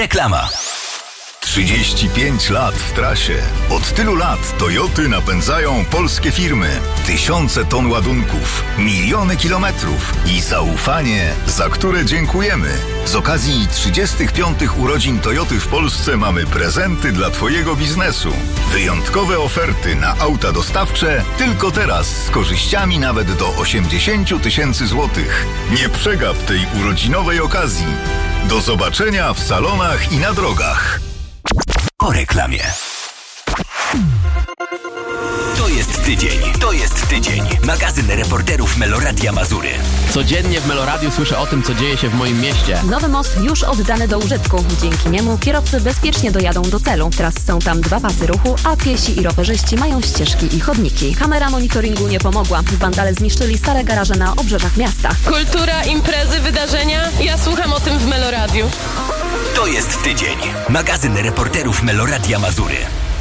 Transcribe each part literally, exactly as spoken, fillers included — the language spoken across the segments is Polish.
Reklama. trzydzieści pięć lat w trasie. Od tylu lat Toyoty napędzają polskie firmy. Tysiące ton ładunków, miliony kilometrów i zaufanie, za które dziękujemy. Z okazji trzydziestych piątych urodzin Toyoty w Polsce mamy prezenty dla Twojego biznesu. Wyjątkowe oferty na auta dostawcze tylko teraz z korzyściami nawet do osiemdziesiąt tysięcy złotych. Nie przegap tej urodzinowej okazji. Do zobaczenia w salonach i na drogach. Po reklamie. To jest tydzień, to jest tydzień. Magazyn reporterów Meloradia Mazury. Codziennie w Meloradiu słyszę o tym, co dzieje się w moim mieście. Nowy most już oddany do użytku. Dzięki niemu kierowcy bezpiecznie dojadą do celu. Teraz są tam dwa pasy ruchu, a piesi i rowerzyści mają ścieżki i chodniki. Kamera monitoringu nie pomogła. Wandale zniszczyli stare garaże na obrzeżach miasta. Kultura, imprezy, wydarzenia. Ja słucham o tym w Meloradiu. To jest tydzień. Magazyn reporterów Meloradia Mazury.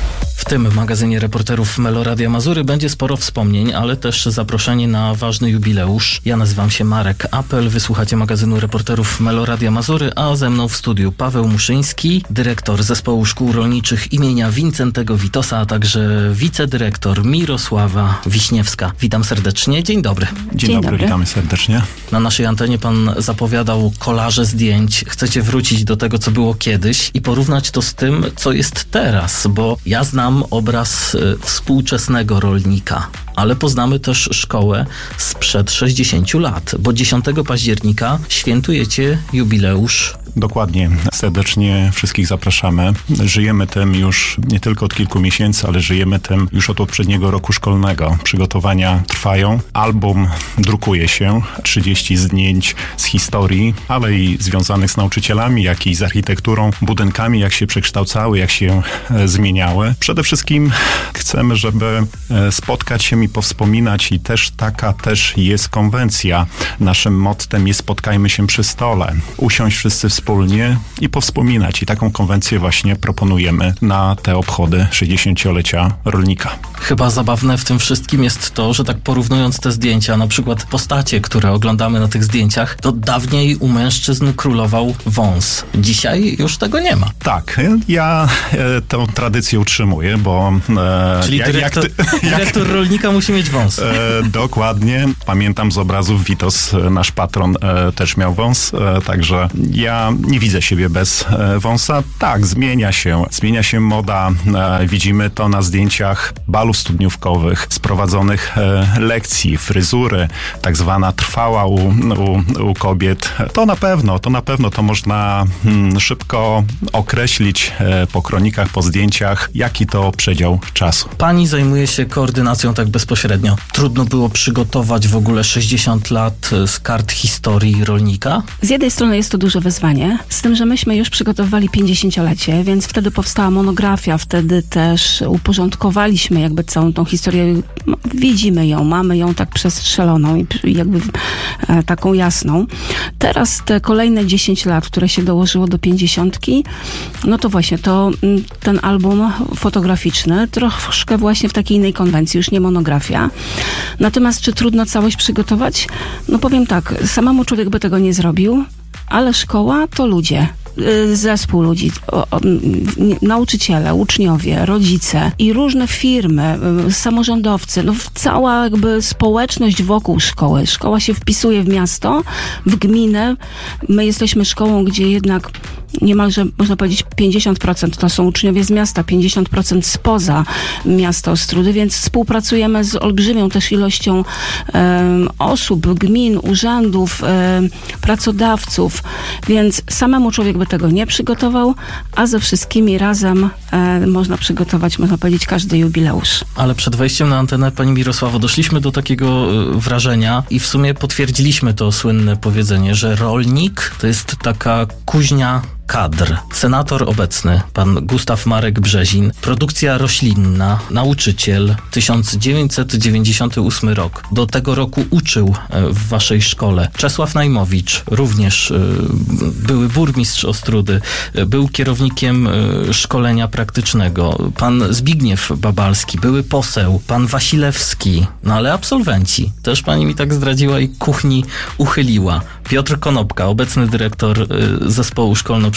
W tym magazynie reporterów Meloradia Mazury będzie sporo wspomnień, ale też zaproszenie na ważny jubileusz. Ja nazywam się Marek Apel, wysłuchacie magazynu reporterów Meloradia Mazury, a ze mną w studiu Paweł Muszyński, dyrektor Zespołu Szkół Rolniczych imienia Wincentego Witosa, a także wicedyrektor Mirosława Wiśniewska. Witam serdecznie, dzień dobry. Dzień, dzień dobry, dobry, witamy serdecznie. Na naszej antenie pan zapowiadał kolaże zdjęć. Chcecie wrócić do tego, co było kiedyś i porównać to z tym, co jest teraz, bo ja znam obraz współczesnego rolnika, ale poznamy też szkołę sprzed sześćdziesięciu lat, bo dziesiątego października świętujecie jubileusz. Dokładnie. Serdecznie wszystkich zapraszamy. Żyjemy tym już nie tylko od kilku miesięcy, ale żyjemy tym już od poprzedniego roku szkolnego. Przygotowania trwają. Album drukuje się. trzydzieści zdjęć z historii, ale i związanych z nauczycielami, jak i z architekturą, budynkami, jak się przekształcały, jak się e, zmieniały. Przede wszystkim chcemy, żeby e, spotkać się i powspominać i też taka też jest konwencja. Naszym mottem jest spotkajmy się przy stole. Usiąść wszyscy wspólnie i powspominać. I taką konwencję właśnie proponujemy na te obchody sześćdziesięciolecia rolnika. Chyba zabawne w tym wszystkim jest to, że tak porównując te zdjęcia, na przykład postacie, które oglądamy na tych zdjęciach, to dawniej u mężczyzn królował wąs. Dzisiaj już tego nie ma. Tak, ja e, tę tradycję utrzymuję, bo... E, Czyli jak, dyrektor, jak ty, dyrektor jak, rolnika musi mieć wąs. E, dokładnie. Pamiętam z obrazów Witos, nasz patron, e, też miał wąs, e, także ja nie widzę siebie bez e, wąsa. Tak, zmienia się. Zmienia się moda. E, widzimy to na zdjęciach balów studniówkowych, sprowadzonych e, lekcji, fryzury, tak zwana trwała u, u, u kobiet. To na pewno, to na pewno to można hmm, szybko określić e, po kronikach, po zdjęciach, jaki to przedział czasu. Pani zajmuje się koordynacją tak bezpośrednio. Trudno było przygotować w ogóle sześćdziesiąt lat z kart historii rolnika? Z jednej strony jest to duże wyzwanie, z tym, że myśmy już przygotowywali pięćdziesięciolecie, więc wtedy powstała monografia, wtedy też uporządkowaliśmy jakby całą tą historię. Widzimy ją, mamy ją tak przestrzeloną i jakby e, taką jasną. Teraz te kolejne dziesięć lat, które się dołożyło do pięćdziesiątki, no to właśnie to ten album fotograficzny, troszkę właśnie w takiej innej konwencji, już nie monografia. Natomiast czy trudno całość przygotować? No powiem tak, samemu człowiek by tego nie zrobił, ale szkoła to ludzie. Zespół ludzi, o, o, nauczyciele, uczniowie, rodzice i różne firmy, samorządowcy, no cała jakby społeczność wokół szkoły. Szkoła się wpisuje w miasto, w gminę. My jesteśmy szkołą, gdzie jednak niemalże, można powiedzieć, pięćdziesiąt procent to są uczniowie z miasta, pięćdziesiąt procent spoza miasta Ostródy, więc współpracujemy z olbrzymią też ilością um, osób, gmin, urzędów, um, pracodawców, więc samemu człowiek by tego nie przygotował, a ze wszystkimi razem e, można przygotować, można powiedzieć, każdy jubileusz. Ale przed wejściem na antenę, pani Mirosławo, doszliśmy do takiego e, wrażenia i w sumie potwierdziliśmy to słynne powiedzenie, że rolnik to jest taka kuźnia kadr. Senator obecny, pan Gustaw Marek Brzezin, produkcja roślinna, nauczyciel, tysiąc dziewięćset dziewięćdziesiąty ósmy rok. Do tego roku uczył w waszej szkole. Czesław Najmowicz, również były burmistrz Ostródy, był kierownikiem szkolenia praktycznego. Pan Zbigniew Babalski, były poseł, pan Wasilewski, no ale absolwenci. Też pani mi tak zdradziła i kuchni uchyliła. Piotr Konopka, obecny dyrektor zespołu szkolno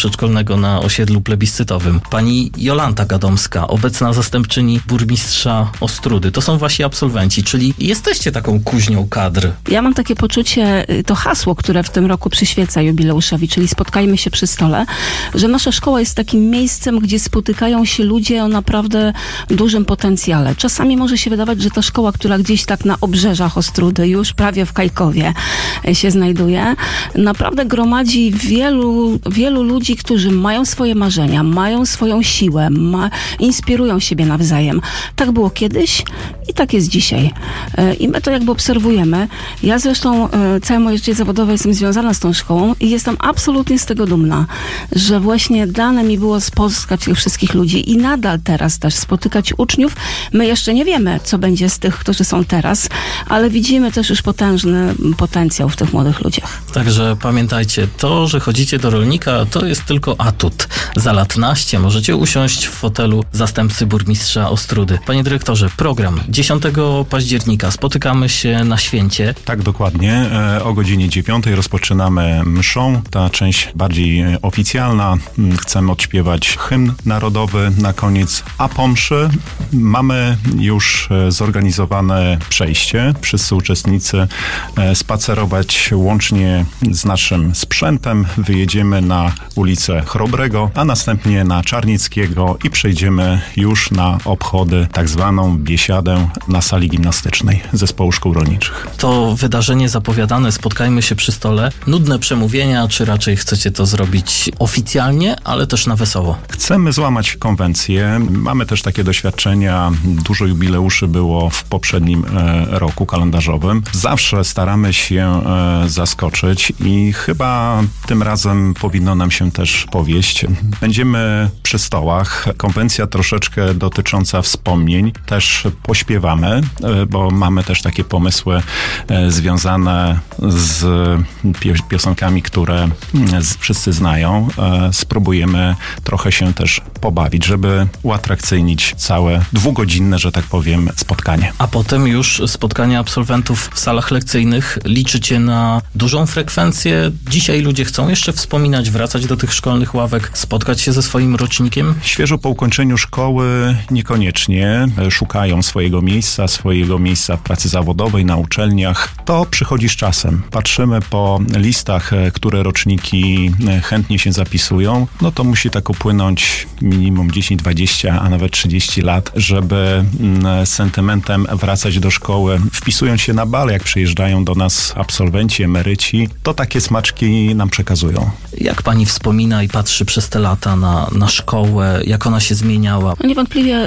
przedszkolnego na osiedlu plebiscytowym. Pani Jolanta Gadomska, obecna zastępczyni burmistrza Ostródy. To są wasi absolwenci, czyli jesteście taką kuźnią kadr. Ja mam takie poczucie, to hasło, które w tym roku przyświeca jubileuszowi, czyli spotkajmy się przy stole, że nasza szkoła jest takim miejscem, gdzie spotykają się ludzie o naprawdę dużym potencjale. Czasami może się wydawać, że ta szkoła, która gdzieś tak na obrzeżach Ostródy, już prawie w Kajkowie się znajduje, naprawdę gromadzi wielu, wielu ludzi, którzy mają swoje marzenia, mają swoją siłę, ma, inspirują siebie nawzajem. Tak było kiedyś i tak jest dzisiaj. I my to jakby obserwujemy. Ja zresztą całe moje życie zawodowe jestem związana z tą szkołą i jestem absolutnie z tego dumna, że właśnie dane mi było spotkać tych wszystkich ludzi i nadal teraz też spotykać uczniów. My jeszcze nie wiemy, co będzie z tych, którzy są teraz, ale widzimy też już potężny potencjał w tych młodych ludziach. Także pamiętajcie, to, że chodzicie do rolnika, to jest tylko atut. Za lat naście możecie usiąść w fotelu zastępcy burmistrza Ostródy. Panie dyrektorze, program dziesiątego października. Spotykamy się na święcie. Tak, dokładnie. O godzinie dziewiątej rozpoczynamy mszą. Ta część bardziej oficjalna. Chcemy odśpiewać hymn narodowy na koniec, a po mszy mamy już zorganizowane przejście. Wszyscy uczestnicy spacerować łącznie z naszym sprzętem. Wyjedziemy na ulicę Chrobrego, a następnie na Czarnickiego i przejdziemy już na obchody, tak zwaną biesiadę na sali gimnastycznej Zespołu Szkół Rolniczych. To wydarzenie zapowiadane, spotkajmy się przy stole. Nudne przemówienia, czy raczej chcecie to zrobić oficjalnie, ale też na wesoło? Chcemy złamać konwencję. Mamy też takie doświadczenia. Dużo jubileuszy było w poprzednim e, roku kalendarzowym. Zawsze staramy się e, zaskoczyć i chyba tym razem powinno nam się też powieść. Będziemy przy stołach. Konwencja troszeczkę dotycząca wspomnień. Też pośpiewamy, e, bo mamy też takie pomysły e, związane z pio- piosenkami, które z, wszyscy znają. E, spróbujemy trochę się też pobawić, żeby uatrakcyjnić całe dwugodzinne, że tak powiem, spotkanie. A potem już spotkania absolwentów w salach lekcyjnych. Liczycie na dużą frekwencję? Dzisiaj ludzie chcą jeszcze wspominać, wracać do tych szkolnych ławek, spotkać się ze swoim rocznikiem? Świeżo po ukończeniu szkoły niekoniecznie szukają swojego miejsca, swojego miejsca w pracy zawodowej, na uczelniach. To przychodzi z czasem. Patrzymy po listach, które roczniki chętnie się zapisują, no to musi tak upłynąć minimum dziesięć, dwadzieścia, a nawet trzydzieści lat, żeby z sentymentem wracać do szkoły. Wpisując się na bal, jak przyjeżdżają do nas absolwenci, emeryci, to takie smaczki nam przekazują. Jak pani wspomina i patrzy przez te lata na, na szkołę, jak ona się zmieniała? No niewątpliwie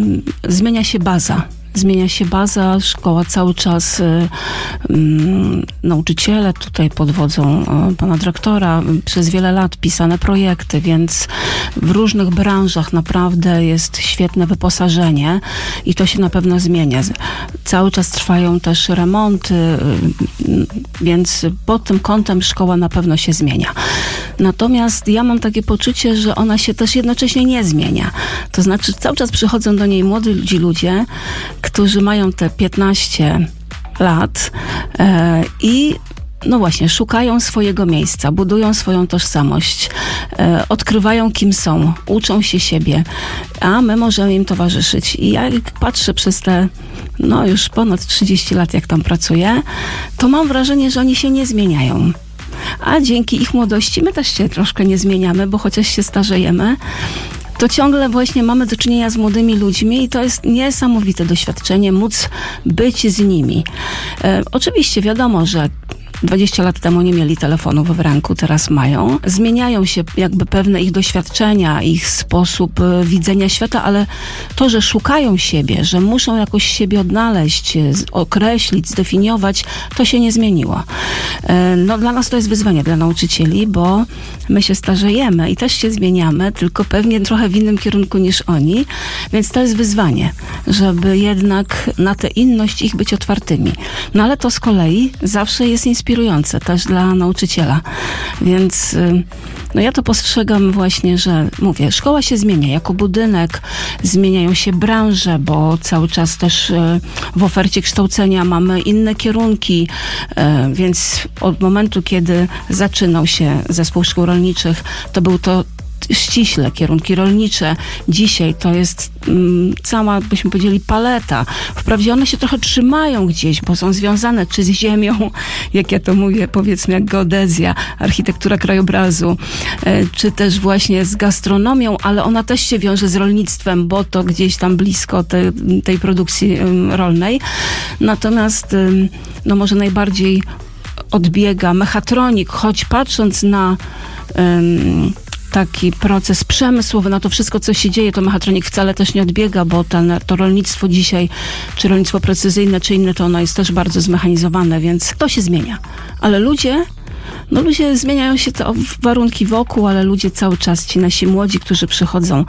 y, zmienia się baza. Zmienia się baza, szkoła cały czas, y, y, nauczyciele tutaj pod wodzą y, pana dyrektora, y, przez wiele lat pisane projekty, więc w różnych branżach naprawdę jest świetne wyposażenie i to się na pewno zmienia. Cały czas trwają też remonty, y, y, więc pod tym kątem szkoła na pewno się zmienia. Natomiast ja mam takie poczucie, że ona się też jednocześnie nie zmienia. To znaczy cały czas przychodzą do niej młodzi ludzie, którzy mają te piętnaście lat e, i no właśnie, szukają swojego miejsca, budują swoją tożsamość, e, odkrywają, kim są, uczą się siebie, a my możemy im towarzyszyć. I ja jak patrzę przez te, no już ponad trzydzieści lat, jak tam pracuję, to mam wrażenie, że oni się nie zmieniają. A dzięki ich młodości my też się troszkę nie zmieniamy, bo chociaż się starzejemy, to ciągle właśnie mamy do czynienia z młodymi ludźmi i to jest niesamowite doświadczenie móc być z nimi. E, oczywiście wiadomo, że dwadzieścia lat temu nie mieli telefonów w ręku, teraz mają. Zmieniają się jakby pewne ich doświadczenia, ich sposób widzenia świata, ale to, że szukają siebie, że muszą jakoś siebie odnaleźć, określić, zdefiniować, to się nie zmieniło. No dla nas to jest wyzwanie, dla nauczycieli, bo my się starzejemy i też się zmieniamy, tylko pewnie trochę w innym kierunku niż oni, więc to jest wyzwanie, żeby jednak na tę inność ich być otwartymi. No ale to z kolei zawsze jest inspirujące. inspirujące też dla nauczyciela. Więc no ja to postrzegam właśnie, że mówię, szkoła się zmienia jako budynek, zmieniają się branże, bo cały czas też w ofercie kształcenia mamy inne kierunki, więc od momentu, kiedy zaczynał się zespół szkół rolniczych, to był to ściśle kierunki rolnicze. Dzisiaj to jest mm, cała, byśmy powiedzieli, paleta. Wprawdzie one się trochę trzymają gdzieś, bo są związane czy z ziemią, jak ja to mówię, powiedzmy jak geodezja, architektura krajobrazu, e, czy też właśnie z gastronomią, ale ona też się wiąże z rolnictwem, bo to gdzieś tam blisko te, tej produkcji um, rolnej. Natomiast um, no może najbardziej odbiega mechatronik, choć patrząc na um, taki proces przemysłowy, na to wszystko, co się dzieje, to mechatronik wcale też nie odbiega, bo ten, to rolnictwo dzisiaj, czy rolnictwo precyzyjne, czy inne, to ono jest też bardzo zmechanizowane, więc to się zmienia. Ale ludzie, no ludzie zmieniają się, to warunki wokół, ale ludzie cały czas, ci nasi młodzi, którzy przychodzą,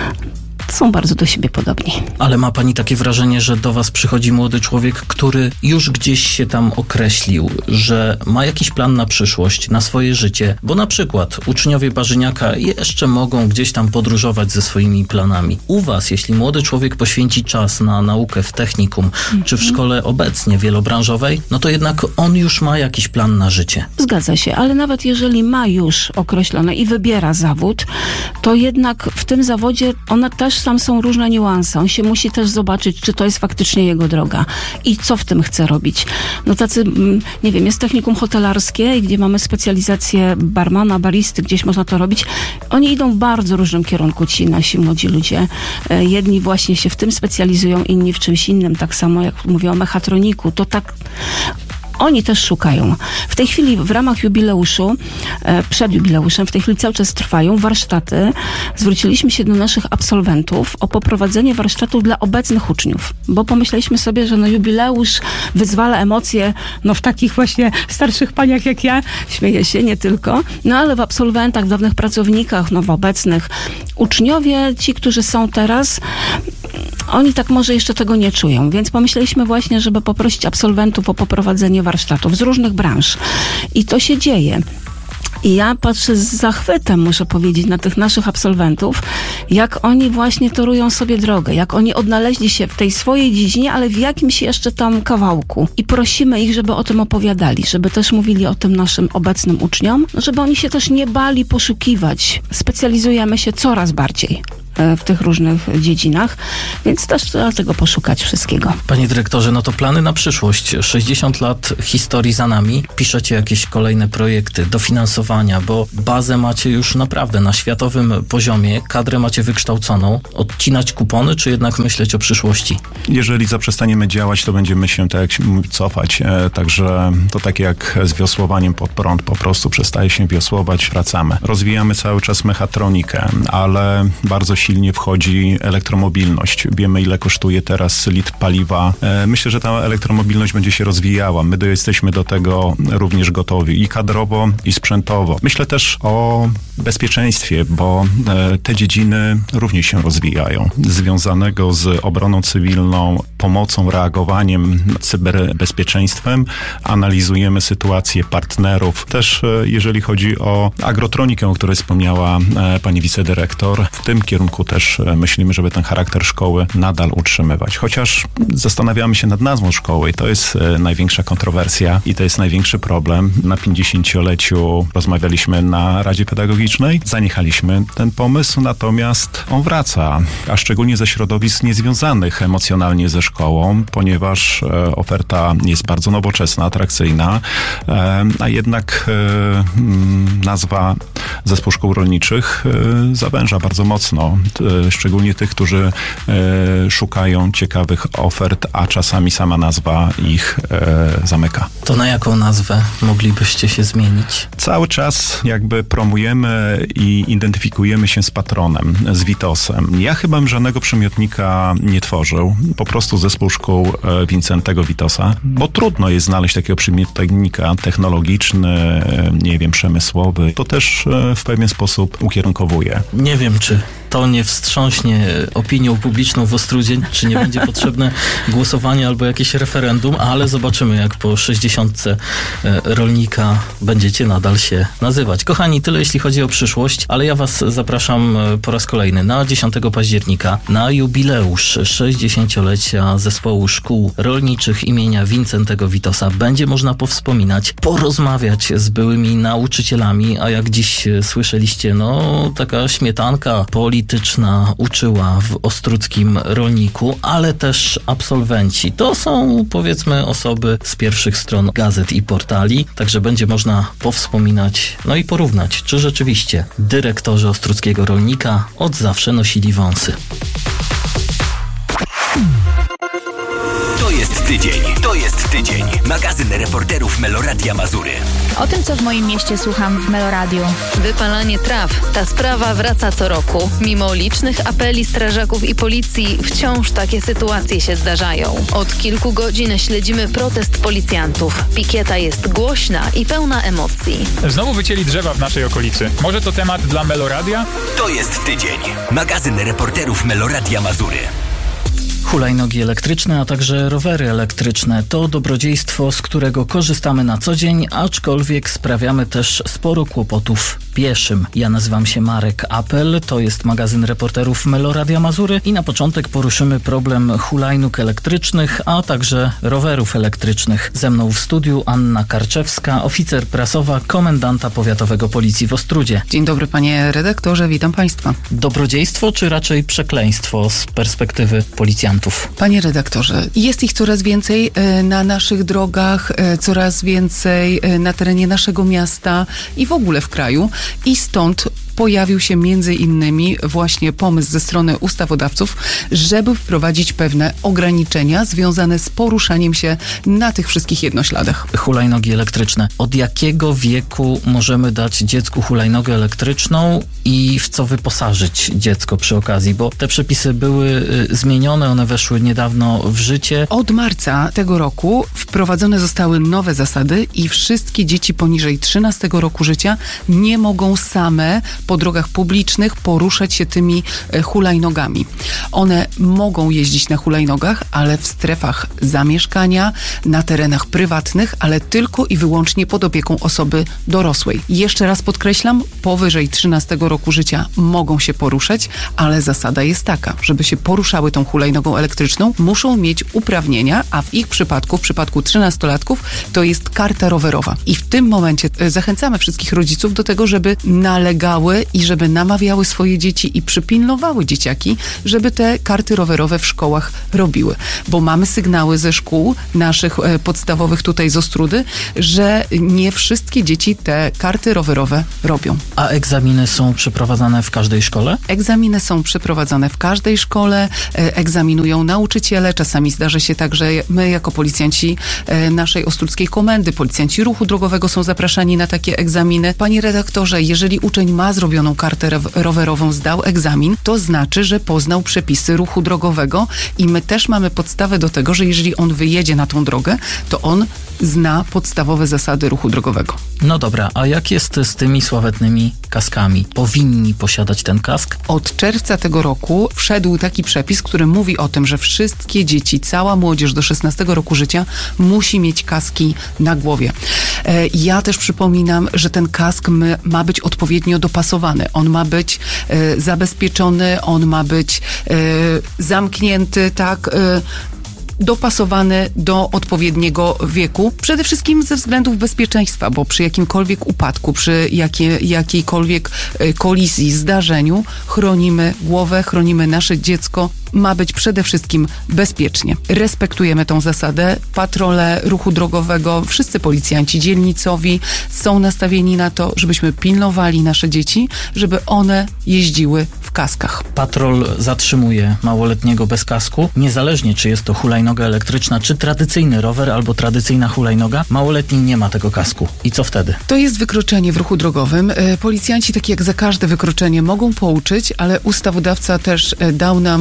są bardzo do siebie podobni. Ale ma pani takie wrażenie, że do was przychodzi młody człowiek, który już gdzieś się tam określił, że ma jakiś plan na przyszłość, na swoje życie, bo na przykład uczniowie Barzyniaka jeszcze mogą gdzieś tam podróżować ze swoimi planami. U was, jeśli młody człowiek poświęci czas na naukę w technikum, mm-hmm. czy w szkole obecnie wielobranżowej, no to jednak on już ma jakiś plan na życie. Zgadza się, ale nawet jeżeli ma już określone i wybiera zawód, to jednak w tym zawodzie ona też tam są różne niuanse. On się musi też zobaczyć, czy to jest faktycznie jego droga i co w tym chce robić. No tacy, nie wiem, jest technikum hotelarskie, gdzie mamy specjalizację barmana, baristy, gdzieś można to robić. Oni idą w bardzo różnym kierunku, ci nasi młodzi ludzie. Jedni właśnie się w tym specjalizują, inni w czymś innym. Tak samo jak mówię o mechatroniku, to tak... Oni też szukają. W tej chwili w ramach jubileuszu, przed jubileuszem, w tej chwili cały czas trwają warsztaty. Zwróciliśmy się do naszych absolwentów o poprowadzenie warsztatów dla obecnych uczniów, bo pomyśleliśmy sobie, że no jubileusz wyzwala emocje no w takich właśnie starszych paniach jak ja, śmieję się, nie tylko, no ale w absolwentach, w dawnych pracownikach, no w obecnych. Uczniowie, ci, którzy są teraz, oni tak może jeszcze tego nie czują, więc pomyśleliśmy właśnie, żeby poprosić absolwentów o poprowadzenie warsztatów z różnych branż. I to się dzieje. I ja patrzę z zachwytem, muszę powiedzieć, na tych naszych absolwentów, jak oni właśnie torują sobie drogę, jak oni odnaleźli się w tej swojej dziedzinie, ale w jakimś jeszcze tam kawałku. I prosimy ich, żeby o tym opowiadali, żeby też mówili o tym naszym obecnym uczniom, żeby oni się też nie bali poszukiwać. Specjalizujemy się coraz bardziej w tych różnych dziedzinach, więc też trzeba tego poszukać wszystkiego. Panie dyrektorze, no to plany na przyszłość. sześćdziesiąt lat historii za nami. Piszecie jakieś kolejne projekty, dofinansowania, bo bazę macie już naprawdę na światowym poziomie, kadrę macie wykształconą. Odcinać kupony, czy jednak myśleć o przyszłości? Jeżeli zaprzestaniemy działać, to będziemy się tak jak się mówi, cofać. E, także to tak jak z wiosłowaniem pod prąd, po prostu przestaje się wiosłować, wracamy. Rozwijamy cały czas mechatronikę, ale bardzo silnie wchodzi elektromobilność. Wiemy, ile kosztuje teraz litr paliwa. E, myślę, że ta elektromobilność będzie się rozwijała. My do, jesteśmy do tego również gotowi i kadrowo, i sprzętowo. Myślę też o bezpieczeństwie, bo e, te dziedziny również się rozwijają. Związanego z obroną cywilną, pomocą, reagowaniem, cyberbezpieczeństwem. Analizujemy sytuację partnerów. Też e, jeżeli chodzi o agrotronikę, o której wspomniała e, pani wicedyrektor, w tym kierunku też myślimy, żeby ten charakter szkoły nadal utrzymywać. Chociaż zastanawiamy się nad nazwą szkoły i to jest największa kontrowersja i to jest największy problem. Na pięćdziesięcioleciu rozmawialiśmy na Radzie Pedagogicznej, zaniechaliśmy ten pomysł, natomiast on wraca, a szczególnie ze środowisk niezwiązanych emocjonalnie ze szkołą, ponieważ oferta jest bardzo nowoczesna, atrakcyjna, a jednak nazwa Zespół Szkół Rolniczych zawęża bardzo mocno. Szczególnie tych, którzy e, szukają ciekawych ofert, a czasami sama nazwa ich e, zamyka. To na jaką nazwę moglibyście się zmienić? Cały czas jakby promujemy i identyfikujemy się z patronem, z Witosem. Ja chyba bym żadnego przymiotnika nie tworzył. Po prostu Zespół Szkół e, Wincentego Witosa, bo trudno jest znaleźć takiego przymiotnika technologiczny, nie wiem, przemysłowy. To też e, w pewien sposób ukierunkowuje. Nie wiem, czy to nie wstrząśnie opinią publiczną w Ostródzie, czy nie będzie potrzebne głosowanie albo jakieś referendum, ale zobaczymy, jak po sześćdziesiątce rolnika będziecie nadal się nazywać. Kochani, tyle jeśli chodzi o przyszłość, ale ja was zapraszam po raz kolejny na dziesiątego października na jubileusz sześćdziesięciolecia Zespołu Szkół Rolniczych imienia Wincentego Witosa. Będzie można powspominać, porozmawiać z byłymi nauczycielami, a jak dziś słyszeliście, no taka śmietanka polityczna uczyła w ostródzkim Rolniku, ale też absolwenci. To są, powiedzmy, osoby z pierwszych stron gazet i portali, także będzie można powspominać, no i porównać, czy rzeczywiście dyrektorzy ostródzkiego Rolnika od zawsze nosili wąsy. To jest tydzień, to jest tydzień. Magazyn reporterów Meloradia Mazury. O tym, co w moim mieście słucham w Meloradiu. Wypalanie traw. Ta sprawa wraca co roku. Mimo licznych apeli strażaków i policji, wciąż takie sytuacje się zdarzają. Od kilku godzin śledzimy protest policjantów. Pikieta jest głośna i pełna emocji. Znowu wycięli drzewa w naszej okolicy. Może to temat dla Meloradia? To jest tydzień. Magazyn reporterów Meloradia Mazury. Hulajnogi elektryczne, a także rowery elektryczne to dobrodziejstwo, z którego korzystamy na co dzień, aczkolwiek sprawiamy też sporo kłopotów pieszym. Ja nazywam się Marek Apel, to jest magazyn reporterów Meloradia Mazury i na początek poruszymy problem hulajnóg elektrycznych, a także rowerów elektrycznych. Ze mną w studiu Anna Karczewska, oficer prasowa komendanta powiatowego Policji w Ostródzie. Dzień dobry panie redaktorze, witam państwa. Dobrodziejstwo czy raczej przekleństwo z perspektywy policjantów? Panie redaktorze, jest ich coraz więcej na naszych drogach, coraz więcej na terenie naszego miasta i w ogóle w kraju i stąd pojawił się między innymi właśnie pomysł ze strony ustawodawców, żeby wprowadzić pewne ograniczenia związane z poruszaniem się na tych wszystkich jednośladach. Hulajnogi elektryczne. Od jakiego wieku możemy dać dziecku hulajnogę elektryczną i w co wyposażyć dziecko przy okazji? Bo te przepisy były y, zmienione, one weszły niedawno w życie. Od marca tego roku wprowadzone zostały nowe zasady i wszystkie dzieci poniżej trzynastego roku życia nie mogą same po drogach publicznych poruszać się tymi hulajnogami. One mogą jeździć na hulajnogach, ale w strefach zamieszkania, na terenach prywatnych, ale tylko i wyłącznie pod opieką osoby dorosłej. Jeszcze raz podkreślam, powyżej trzynastego roku życia mogą się poruszać, ale zasada jest taka, żeby się poruszały tą hulajnogą elektryczną, muszą mieć uprawnienia, a w ich przypadku, w przypadku trzynastolatków, to jest karta rowerowa. I w tym momencie zachęcamy wszystkich rodziców do tego, żeby nalegały i żeby namawiały swoje dzieci i przypilnowały dzieciaki, żeby te karty rowerowe w szkołach robiły. Bo mamy sygnały ze szkół naszych e, podstawowych tutaj z Ostródy, że nie wszystkie dzieci te karty rowerowe robią. A egzaminy są przeprowadzane w każdej szkole? Egzaminy są przeprowadzane w każdej szkole, e, egzaminują nauczyciele. Czasami zdarza się tak, że my jako policjanci e, naszej ostródzkiej komendy, policjanci ruchu drogowego są zapraszani na takie egzaminy. Panie redaktorze, jeżeli uczeń ma zrobioną kartę rowerową, zdał egzamin, to znaczy, że poznał przepisy ruchu drogowego i my też mamy podstawę do tego, że jeżeli on wyjedzie na tą drogę, to on zna podstawowe zasady ruchu drogowego. No dobra, a jak jest z tymi sławetnymi kaskami? Powinni posiadać ten kask? Od czerwca tego roku wszedł taki przepis, który mówi o tym, że wszystkie dzieci, cała młodzież do szesnastego roku życia musi mieć kaski na głowie. Ja też przypominam, że ten kask ma być odpowiednio dopasowany. On ma być e, zabezpieczony, on ma być e, zamknięty, tak, e, dopasowany do odpowiedniego wieku. Przede wszystkim ze względów bezpieczeństwa, bo przy jakimkolwiek upadku, przy jakie, jakiejkolwiek e, kolizji, zdarzeniu chronimy głowę, chronimy nasze dziecko. Ma być przede wszystkim bezpiecznie. Respektujemy tą zasadę. Patrole ruchu drogowego, wszyscy policjanci dzielnicowi są nastawieni na to, żebyśmy pilnowali nasze dzieci, żeby one jeździły w kaskach. Patrol zatrzymuje małoletniego bez kasku, niezależnie czy jest to hulajnoga elektryczna, czy tradycyjny rower, albo tradycyjna hulajnoga. Małoletni nie ma tego kasku. I co wtedy? To jest wykroczenie w ruchu drogowym. Policjanci, tak jak za każde wykroczenie, mogą pouczyć, ale ustawodawca też dał nam te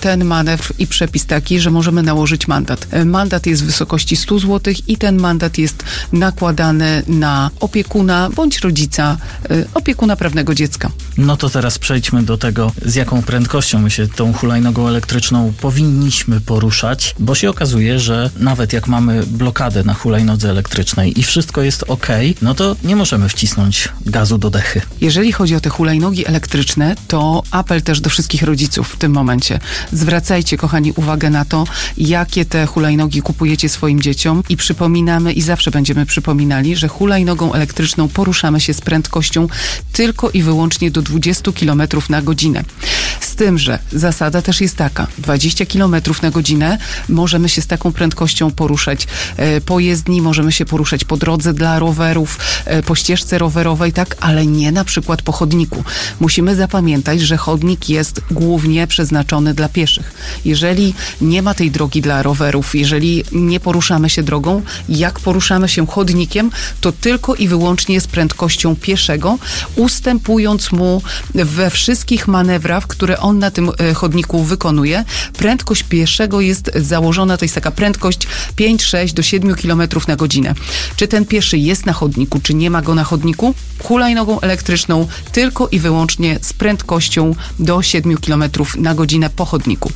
ten manewr i przepis taki, że możemy nałożyć mandat. Mandat jest w wysokości stu złotych i ten mandat jest nakładany na opiekuna bądź rodzica, opiekuna prawnego dziecka. No to teraz przejdźmy do tego, z jaką prędkością my się tą hulajnogą elektryczną powinniśmy poruszać, bo się okazuje, że nawet jak mamy blokadę na hulajnodze elektrycznej i wszystko jest ok, no to nie możemy wcisnąć gazu do dechy. Jeżeli chodzi o te hulajnogi elektryczne, to apel też do wszystkich rodziców w tym momencie. Zwracajcie, kochani, uwagę na to, jakie te hulajnogi kupujecie swoim dzieciom i przypominamy i zawsze będziemy przypominali, że hulajnogą elektryczną poruszamy się z prędkością tylko i wyłącznie do dwudziestu kilometrów na godzinę. Z tym, że zasada też jest taka, dwadzieścia kilometrów na godzinę możemy się z taką prędkością poruszać e, po jezdni, możemy się poruszać po drodze dla rowerów, e, po ścieżce rowerowej, tak, ale nie na przykład po chodniku. Musimy zapamiętać, że chodnik jest głównie przeznaczony dla pieszych. Jeżeli nie ma tej drogi dla rowerów, jeżeli nie poruszamy się drogą, jak poruszamy się chodnikiem, to tylko i wyłącznie z prędkością pieszego, ustępując mu we wszystkich manewrach, które on na tym chodniku wykonuje. Prędkość pieszego jest założona, to jest taka prędkość pięć, sześć do siedmiu kilometrów na godzinę. Czy ten pieszy jest na chodniku, czy nie ma go na chodniku? Hulajnogą elektryczną tylko i wyłącznie z prędkością do siedmiu kilometrów na godzinę po chodniku.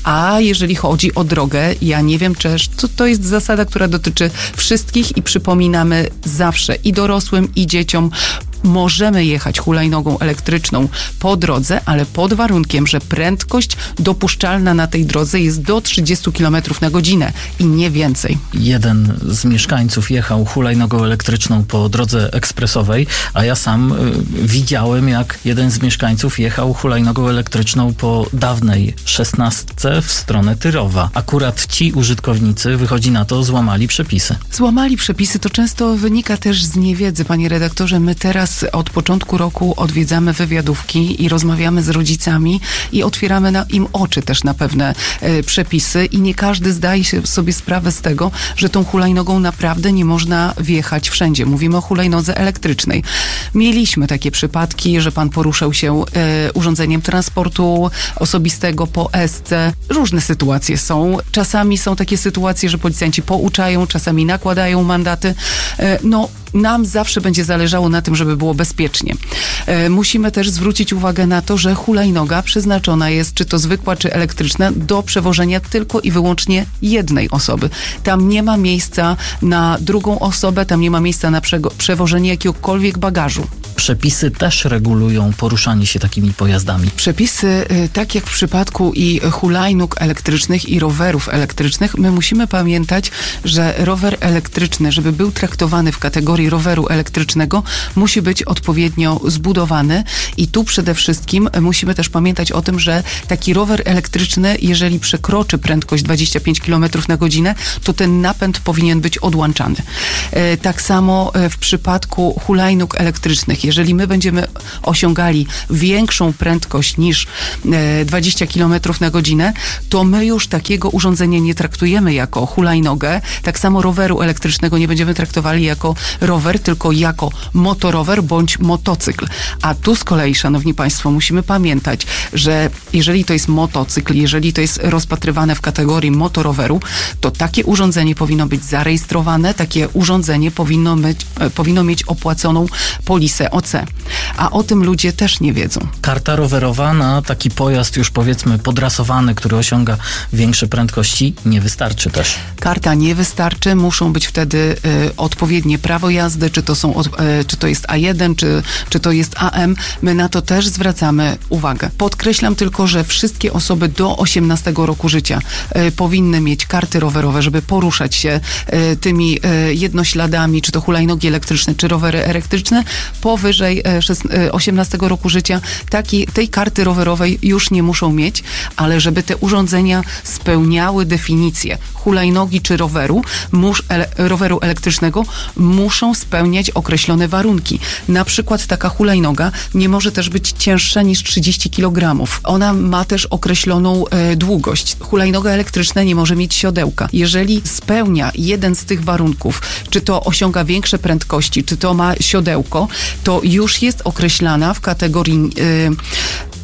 A jeżeli chodzi o drogę, ja nie wiem, czy to, to jest zasada, która dotyczy wszystkich i przypominamy zawsze i dorosłym, i dzieciom, możemy jechać hulajnogą elektryczną po drodze, ale pod warunkiem, że prędkość dopuszczalna na tej drodze jest do trzydziestu kilometrów na godzinę i nie więcej. Jeden z mieszkańców jechał hulajnogą elektryczną po drodze ekspresowej, a ja sam y, widziałem, jak jeden z mieszkańców jechał hulajnogą elektryczną po dawnej szesnastce w stronę Tyrowa. Akurat ci użytkownicy, wychodzi na to, złamali przepisy. Złamali przepisy, to często wynika też z niewiedzy, panie redaktorze. My teraz od początku roku odwiedzamy wywiadówki i rozmawiamy z rodzicami i otwieramy na im oczy też na pewne e, przepisy i nie każdy zdaje się sobie sprawę z tego, że tą hulajnogą naprawdę nie można wjechać wszędzie. Mówimy o hulajnodze elektrycznej. Mieliśmy takie przypadki, że pan poruszał się e, urządzeniem transportu osobistego po esce. Różne sytuacje są. Czasami są takie sytuacje, że policjanci pouczają, czasami nakładają mandaty. E, no, nam zawsze będzie zależało na tym, żeby było bezpiecznie. E, musimy też zwrócić uwagę na to, że hulajnoga przeznaczona jest, czy to zwykła, czy elektryczna, do przewożenia tylko i wyłącznie jednej osoby. Tam nie ma miejsca na drugą osobę, tam nie ma miejsca na przego- przewożenie jakiegokolwiek bagażu. Przepisy też regulują poruszanie się takimi pojazdami. Przepisy, y, tak jak w przypadku i hulajnóg elektrycznych i rowerów elektrycznych, my musimy pamiętać, że rower elektryczny, żeby był traktowany w kategorii roweru elektrycznego, musi być odpowiednio zbudowany i tu przede wszystkim musimy też pamiętać o tym, że taki rower elektryczny, jeżeli przekroczy prędkość dwadzieścia pięć kilometrów na godzinę, to ten napęd powinien być odłączany. Y, tak samo w przypadku hulajnóg elektrycznych, jeżeli my będziemy osiągali większą prędkość niż dwadzieścia kilometrów na godzinę, to my już takiego urządzenia nie traktujemy jako hulajnogę. Tak samo roweru elektrycznego nie będziemy traktowali jako rower, tylko jako motorower bądź motocykl. A tu z kolei, szanowni państwo, musimy pamiętać, że jeżeli to jest motocykl, jeżeli to jest rozpatrywane w kategorii motoroweru, to takie urządzenie powinno być zarejestrowane, takie urządzenie powinno mieć, powinno mieć opłaconą polisę O C. A o tym ludzie też nie wiedzą. Karta rowerowa na taki pojazd już powiedzmy podrasowany, który osiąga większe prędkości, nie wystarczy też. Karta nie wystarczy, muszą być wtedy y, odpowiednie prawo jazdy, czy to są, y, czy to jest A jeden, czy, czy to jest A M. My na to też zwracamy uwagę. Podkreślam tylko, że wszystkie osoby do osiemnastego roku życia y, powinny mieć karty rowerowe, żeby poruszać się y, tymi y, jednośladami, czy to hulajnogi elektryczne, czy rowery elektryczne, powyżej osiemnastego roku życia takiej, tej karty rowerowej już nie muszą mieć, ale żeby te urządzenia spełniały definicję hulajnogi czy roweru, mus, ele, roweru elektrycznego, muszą spełniać określone warunki. Na przykład taka hulajnoga nie może też być cięższa niż trzydzieści kilogramów. Ona ma też określoną e, długość. Hulajnoga elektryczna nie może mieć siodełka. Jeżeli spełnia jeden z tych warunków, czy to osiąga większe prędkości, czy to ma siodełko, to już jest określana w kategorii y,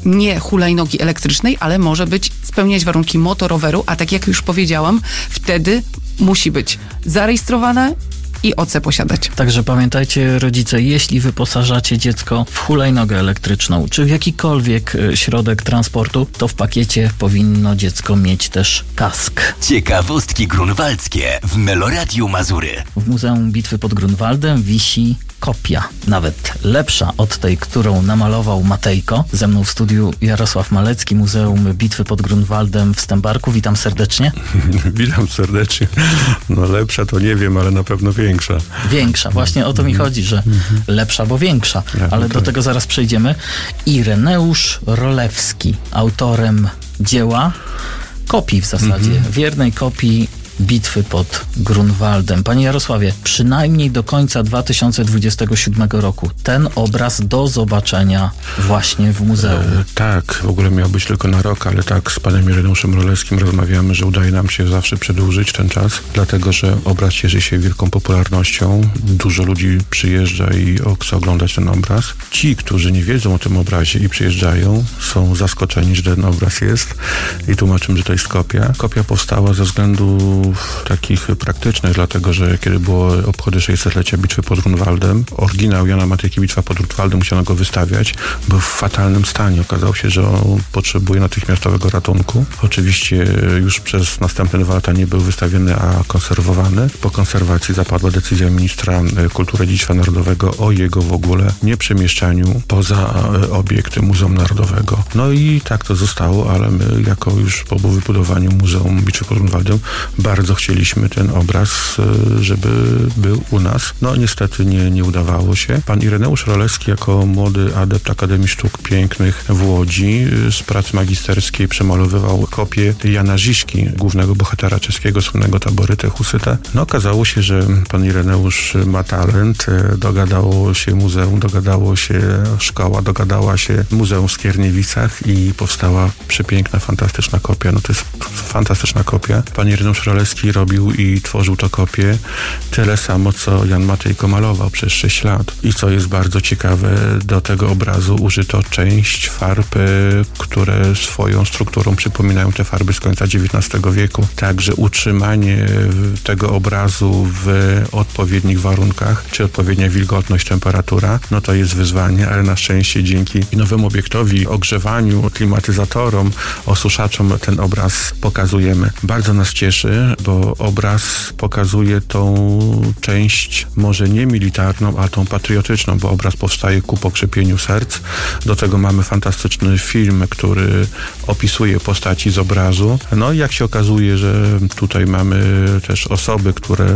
nie hulajnogi elektrycznej, ale może być, spełniać warunki motoroweru, a tak jak już powiedziałam, wtedy musi być zarejestrowane i O C posiadać. Także pamiętajcie, rodzice, jeśli wyposażacie dziecko w hulajnogę elektryczną, czy w jakikolwiek środek transportu, to w pakiecie powinno dziecko mieć też kask. Ciekawostki grunwaldzkie w Meloradiu Mazury. W Muzeum Bitwy pod Grunwaldem wisi kopia, nawet lepsza od tej, którą namalował Matejko. Ze mną w studiu Jarosław Malecki, Muzeum Bitwy pod Grunwaldem w Stębarku. Witam serdecznie. Witam serdecznie. No lepsza to nie wiem, ale na pewno większa. Większa, właśnie o to mi chodzi, że lepsza, bo większa. Ale do tego zaraz przejdziemy. Ireneusz Rolewski, autorem dzieła, kopii w zasadzie, mhm. wiernej kopii Bitwy pod Grunwaldem. Panie Jarosławie, przynajmniej do końca dwa tysiące dwudziestego siódmego roku ten obraz do zobaczenia właśnie w muzeum. E, tak, w ogóle miał być tylko na rok, ale tak, z panem Ireneuszem Rolewskim rozmawiamy, że udaje nam się zawsze przedłużyć ten czas, dlatego, że obraz cieszy się wielką popularnością. Dużo ludzi przyjeżdża i chce oglądać ten obraz. Ci, którzy nie wiedzą o tym obrazie i przyjeżdżają, są zaskoczeni, że ten obraz jest i tłumaczymy, że to jest kopia. Kopia powstała ze względu takich praktycznych, dlatego, że kiedy było obchody sześćsetlecia Bitwy pod Grunwaldem, oryginał Jana Matejki Bitwa pod Grunwaldem musiano go wystawiać, był w fatalnym stanie. Okazało się, że on potrzebuje natychmiastowego ratunku. Oczywiście już przez następne dwa lata nie był wystawiony, a konserwowany. Po konserwacji zapadła decyzja ministra kultury i dziedzictwa narodowego o jego w ogóle nieprzemieszczaniu poza obiekty Muzeum Narodowego. No i tak to zostało, ale my jako już po wybudowaniu Muzeum Bitwy pod Grunwaldem bardzo chcieliśmy ten obraz, żeby był u nas. No niestety nie, nie udawało się. Pan Ireneusz Rolewski jako młody adept Akademii Sztuk Pięknych w Łodzi z pracy magisterskiej przemalowywał kopię Jana Žižky, głównego bohatera czeskiego, słynnego taborytę, husytę. No okazało się, że pan Ireneusz ma talent, dogadało się muzeum, dogadało się szkoła, dogadała się Muzeum w Skierniewicach i powstała przepiękna, fantastyczna kopia. No to jest fantastyczna kopia. Pan Ireneusz Rolewski robił i tworzył to kopię tyle samo, co Jan Matejko malował przez sześć lat. I co jest bardzo ciekawe, do tego obrazu użyto część farb, które swoją strukturą przypominają te farby z końca dziewiętnastego wieku. Także utrzymanie tego obrazu w odpowiednich warunkach, czy odpowiednia wilgotność, temperatura, no to jest wyzwanie, ale na szczęście dzięki nowemu obiektowi, ogrzewaniu, klimatyzatorom, osuszaczom ten obraz pokazujemy. Bardzo nas cieszy, bo obraz pokazuje tą część może nie militarną, a tą patriotyczną, bo obraz powstaje ku pokrzepieniu serc. Do tego mamy fantastyczny film, który opisuje postaci z obrazu. No i jak się okazuje, że tutaj mamy też osoby, które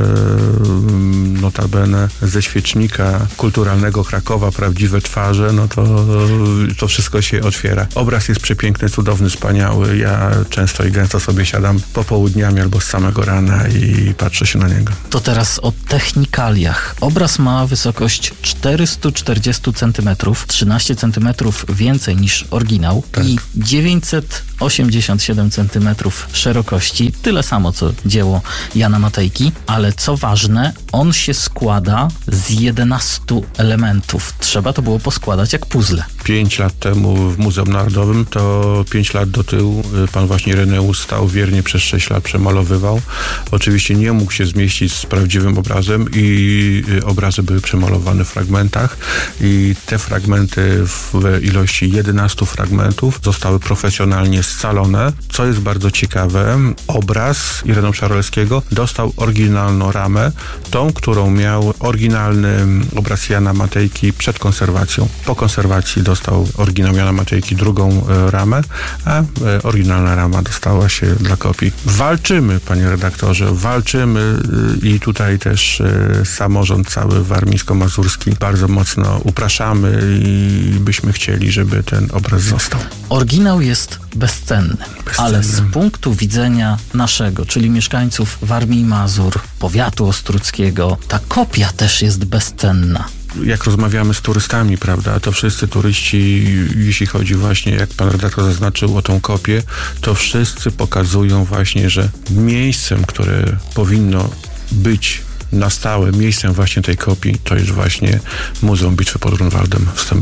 notabene ze świecznika kulturalnego Krakowa, prawdziwe twarze, no to to wszystko się otwiera. Obraz jest przepiękny, cudowny, wspaniały. Ja często i gęsto sobie siadam popołudniami albo z samego rana i patrzę się na niego. To teraz o technikaliach. Obraz ma wysokość czterysta czterdzieści centymetrów, trzynaście centymetrów więcej niż oryginał, tak, i dziewięćset osiemdziesiąt siedem centymetrów szerokości, tyle samo co dzieło Jana Matejki, ale co ważne, on się składa z jedenastu elementów. Trzeba to było poskładać jak puzzle. Pięć lat temu w Muzeum Narodowym, to pięć lat do tyłu pan właśnie Ireneusz stał wiernie przez sześć lat, przemalowywał. Oczywiście nie mógł się zmieścić z prawdziwym obrazem i obrazy były przemalowane w fragmentach i te fragmenty w ilości jedenastu fragmentów zostały profesjonalnie scalone. Co jest bardzo ciekawe, obraz Ireneusza Rolewskiego dostał oryginalną ramę, tą, którą miał oryginalny obraz Jana Matejki przed konserwacją. Po konserwacji dostał oryginał Jana Matejki drugą e, ramę, a e, oryginalna rama dostała się dla kopii. Walczymy, panie redaktorze, walczymy e, i tutaj też e, samorząd cały warmińsko-mazurski bardzo mocno upraszamy i byśmy chcieli, żeby ten obraz został. Oryginał jest bezcenny, bezcenny, ale z punktu widzenia naszego, czyli mieszkańców Warmii i Mazur, powiatu ostródzkiego, ta kopia też jest bezcenna. Jak rozmawiamy z turystami, prawda, to wszyscy turyści, jeśli chodzi właśnie, jak pan redaktor zaznaczył, o tą kopię, to wszyscy pokazują właśnie, że miejscem, które powinno być na stałe, miejscem właśnie tej kopii, to jest właśnie Muzeum Bitwy pod Grunwaldem w Stębarku.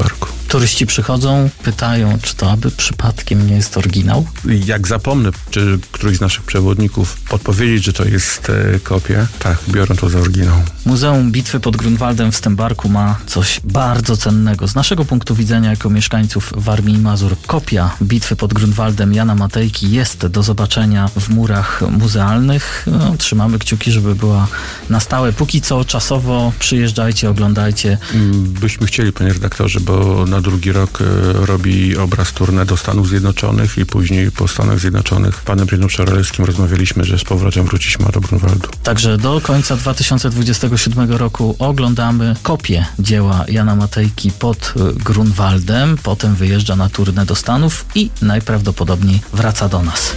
Turyści przychodzą, pytają, czy to aby przypadkiem nie jest oryginał? Jak zapomnę, czy któryś z naszych przewodników podpowiedzieć, że to jest e, kopia, tak, biorą to za oryginał. Muzeum Bitwy pod Grunwaldem w Stębarku ma coś bardzo cennego. Z naszego punktu widzenia jako mieszkańców Warmii i Mazur kopia Bitwy pod Grunwaldem Jana Matejki jest do zobaczenia w murach muzealnych. No, trzymamy kciuki, żeby była na stałe. Póki co czasowo przyjeżdżajcie, oglądajcie. Byśmy chcieli, panie redaktorze, bo na drugi rok e, robi obraz tournée do Stanów Zjednoczonych i później po Stanach Zjednoczonych z panem Ireneuszem Roleskim rozmawialiśmy, że z powrotem wrócić ma do Grunwaldu. Także do końca dwa tysiące dwudziestego siódmego roku oglądamy kopię dzieła Jana Matejki pod Grunwaldem, potem wyjeżdża na tournée do Stanów i najprawdopodobniej wraca do nas.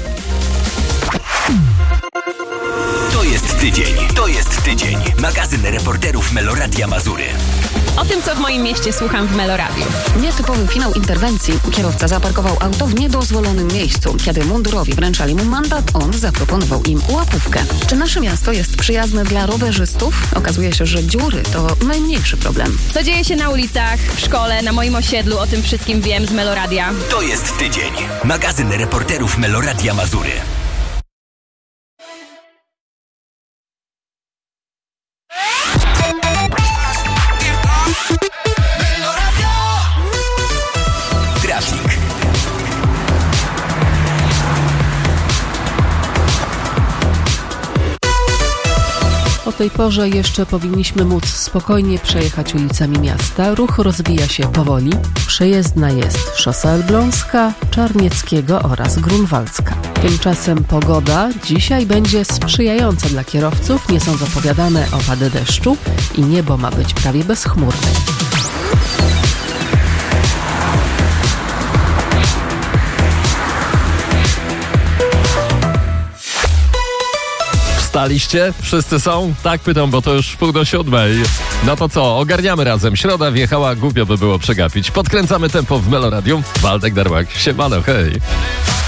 To jest tydzień, to jest tydzień. Magazyn reporterów Meloradia Mazury. O tym, co w moim mieście słucham w Meloradiu. Nietypowy finał interwencji. Kierowca zaparkował auto w niedozwolonym miejscu. Kiedy mundurowi wręczali mu mandat, on zaproponował im łapówkę. Czy nasze miasto jest przyjazne dla rowerzystów? Okazuje się, że dziury to najmniejszy problem. Co dzieje się na ulicach, w szkole, na moim osiedlu, o tym wszystkim wiem z Meloradia. To jest tydzień. Magazyn reporterów Meloradia Mazury. Trafik. O tej porze jeszcze powinniśmy móc spokojnie przejechać ulicami miasta. Ruch rozwija się powoli. Przejezdna jest szosa Elbląska, Czarnieckiego oraz Grunwaldzka. Tymczasem pogoda dzisiaj będzie sprzyjająca dla kierowców. Nie są zapowiadane opady deszczu i niebo ma być prawie bezchmurne. Wstaliście? Wszyscy są? Tak pytam, bo to już pół do siódmej. No to co? Ogarniamy razem. Środa wjechała, głupio by było przegapić. Podkręcamy tempo w Meloradium. Waldek Darłak. Siemano, hej.